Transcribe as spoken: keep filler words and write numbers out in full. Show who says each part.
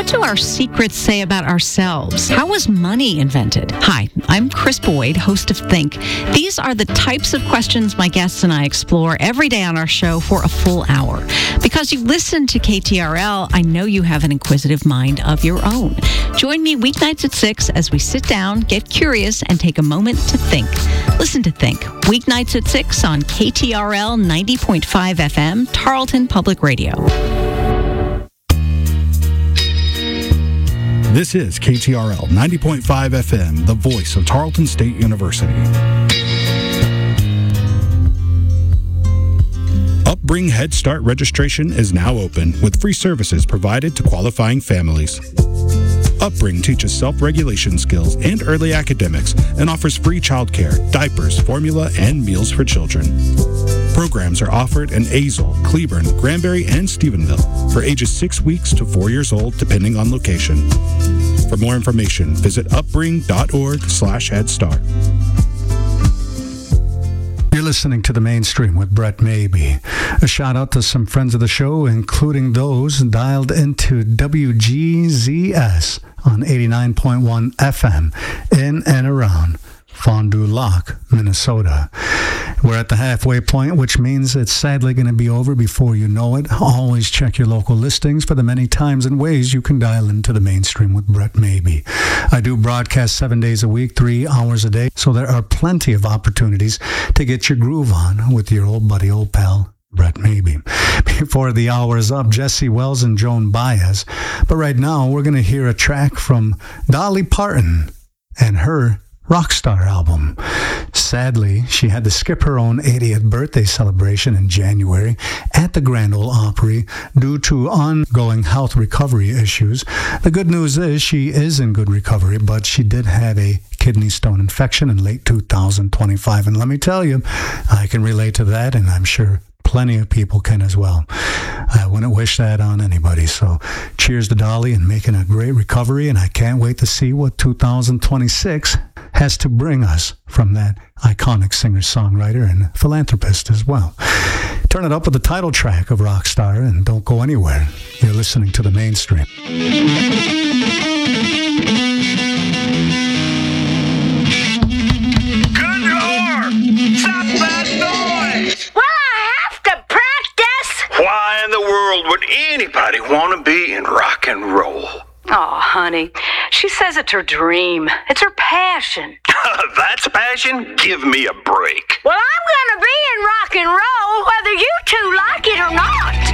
Speaker 1: What do our secrets say about ourselves? How was money invented? Hi, I'm Chris Boyd, host of Think. These are the types of questions my guests and I explore every day on our show for a full hour. Because you listen to K T R L, I know you have an inquisitive mind of your own. Join me weeknights at six as we sit down, get curious, and take a moment to think. Listen to Think, weeknights at six on K T R L ninety point five F M, Tarleton Public Radio.
Speaker 2: This is K T R L ninety point five F M, the voice of Tarleton State University. Upbring Head Start registration is now open with free services provided to qualifying families. Upbring teaches self-regulation skills and early academics and offers free childcare, diapers, formula, and meals for children. Programs are offered in Azle, Cleburne, Granbury, and Stephenville for ages six weeks to four years old, depending on location. For more information, visit upbring.org slash Head Start.
Speaker 3: You're listening to The Mainstream with Brett Maybe. A shout out to some friends of the show, including those dialed into W G Z S on eighty-nine point one F M in and around Fond du Lac, Minnesota. We're at the halfway point, which means it's sadly going to be over before you know it. Always check your local listings for the many times and ways you can dial into The Mainstream with Brett Maybe. I do broadcast seven days a week, three hours a day, so there are plenty of opportunities to get your groove on with your old buddy, old pal, Brett Maybe. Before the hour is up, Jesse Wells and Joan Baez. But right now, we're going to hear a track from Dolly Parton and her Rockstar album. Sadly, she had to skip her own eightieth birthday celebration in January at the Grand Ole Opry due to ongoing health recovery issues. The good news is she is in good recovery, but she did have a kidney stone infection in late two thousand twenty-five. And let me tell you, I can relate to that, and I'm sure plenty of people can as well. I wouldn't wish that on anybody. So cheers to Dolly and making a great recovery, and I can't wait to see what two thousand twenty-six has to bring us from that iconic singer-songwriter and philanthropist as well. Turn it up with the title track of Rockstar and don't go anywhere. You're listening to The Mainstream.
Speaker 4: Good Lord! Stop that noise!
Speaker 5: Well, I have to practice.
Speaker 4: Why in the world would anybody want to be in rock and roll?
Speaker 5: Oh, honey, she says it's her dream. It's her passion.
Speaker 4: That's passion? Give me a break.
Speaker 5: Well, I'm gonna be in rock and roll whether you two like it or not.